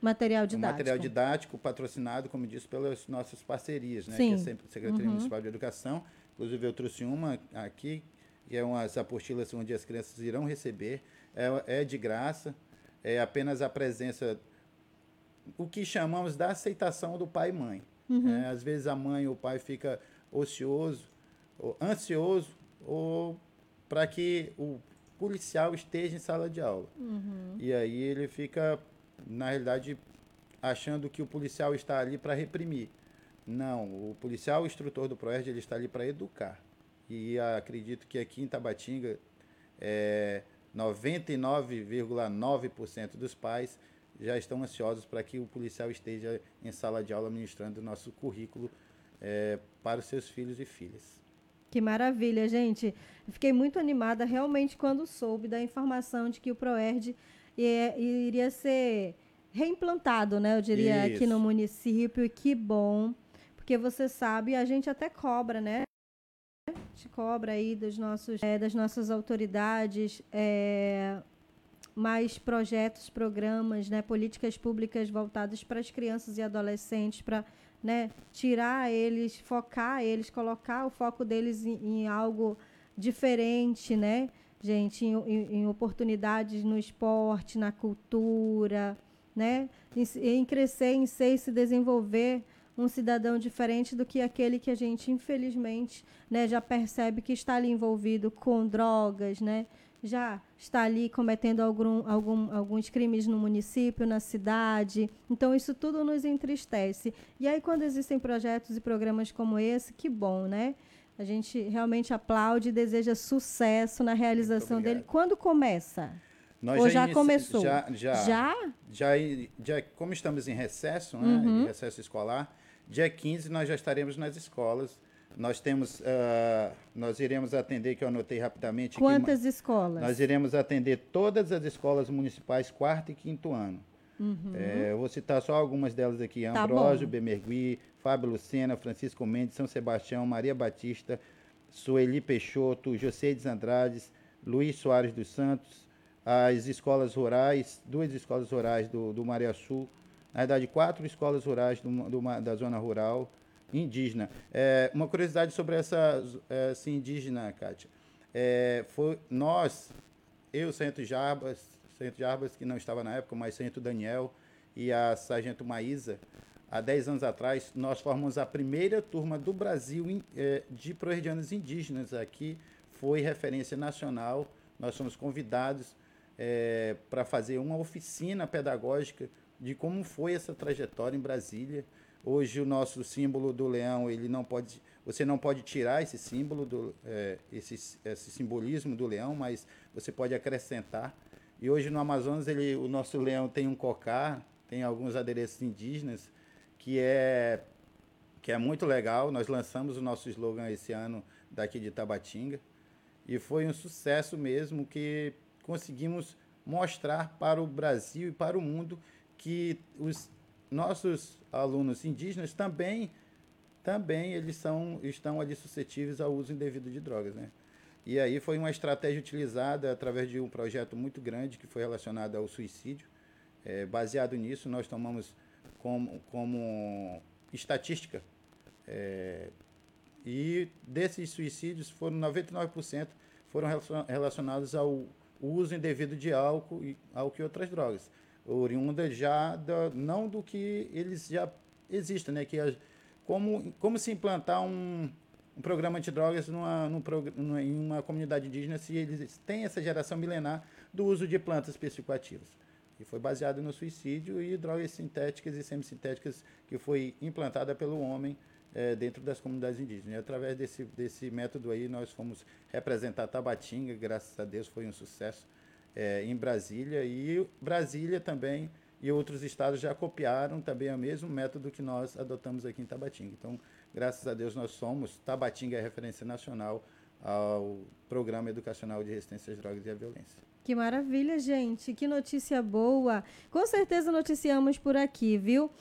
Material um material didático. didático patrocinado, como disse, pelas nossas parcerias, né? Sim. Que é sempre a Secretaria Municipal de Educação. Inclusive, eu trouxe uma aqui, que é umas apostilas onde as crianças irão receber. É de graça, é apenas a presença, o que chamamos da aceitação do pai e mãe. Às vezes a mãe ou o pai fica ocioso, ou ansioso, ou para que o policial esteja em sala de aula. E aí ele fica, na realidade, achando que o policial está ali para reprimir. Não, o policial, o instrutor do PROERD, ele está ali para educar. E acredito que aqui em Tabatinga, 99,9% dos pais já estão ansiosos para que o policial esteja em sala de aula ministrando o nosso currículo para os seus filhos e filhas. Que maravilha, gente. Eu fiquei muito animada realmente quando soube da informação de que o PROERD iria ser reimplantado, né? Eu diria, aqui no Isso. município. E que bom, porque você sabe, a gente até cobra, né? A gente cobra aí das nossas autoridades mais projetos, programas, né? Políticas públicas voltadas para as crianças e adolescentes, para, né, tirar eles, focar eles, colocar o foco deles em algo diferente, né, gente, em oportunidades no esporte, na cultura, né, em crescer, em ser e se desenvolver um cidadão diferente do que aquele que a gente, infelizmente, né, já percebe que está ali envolvido com drogas, né, já está ali cometendo alguns crimes no município, na cidade. Então, isso tudo nos entristece. E aí, quando existem projetos e programas como esse, que bom, né? A gente realmente aplaude e deseja sucesso na realização dele. Quando começa? Nós Ou já começou? Já, como estamos em recesso, né, em recesso escolar, dia 15 nós já estaremos nas escolas. Nós iremos atender, que eu anotei rapidamente. Quantas escolas? Nós iremos atender todas as escolas municipais, 4º e 5º ano. Eu vou citar só algumas delas aqui. Tá Ambrósio, bom. Bemergui, Fábio Lucena, Francisco Mendes, São Sebastião, Maria Batista, Sueli Peixoto, José de Andrades, Luiz Soares dos Santos, as escolas rurais, 2 escolas rurais do Mariaçu, na verdade 4 escolas rurais da zona rural, indígena. Uma curiosidade sobre essa indígena, Kátia. Eu, Sargento Jarbas, que não estava na época, mas Sargento Daniel e a Sargento Maísa, há 10 anos atrás, nós formamos a primeira turma do Brasil de proerdianos indígenas. Aqui foi referência nacional. Nós fomos convidados para fazer uma oficina pedagógica de como foi essa trajetória em Brasília. Hoje o nosso símbolo do leão, você não pode tirar esse símbolo, esse simbolismo do leão, mas você pode acrescentar. E hoje no Amazonas o nosso leão tem um cocar, tem alguns adereços indígenas, que é muito legal. Nós lançamos o nosso slogan esse ano daqui de Tabatinga e foi um sucesso mesmo, que conseguimos mostrar para o Brasil e para o mundo que os nossos alunos indígenas também eles estão ali suscetíveis ao uso indevido de drogas, né? E aí foi uma estratégia utilizada através de um projeto muito grande que foi relacionado ao suicídio. Baseado nisso, nós tomamos como estatística, e desses suicídios 99% foram relacionados ao uso indevido de álcool e outras drogas, oriunda não do que eles já existem, né? Como se implantar um programa antidrogas em uma comunidade indígena, se eles têm essa geração milenar do uso de plantas psicoativas. E foi baseado no suicídio e drogas sintéticas e semissintéticas que foi implantada pelo homem dentro das comunidades indígenas. E através desse método aí, nós fomos representar Tabatinga, graças a Deus foi um sucesso em Brasília, e Brasília também e outros estados já copiaram também o mesmo método que nós adotamos aqui em Tabatinga. Então, graças a Deus, Tabatinga é referência nacional ao Programa Educacional de Resistência às Drogas e à Violência. Que maravilha, gente. Que notícia boa. Com certeza noticiamos por aqui, viu?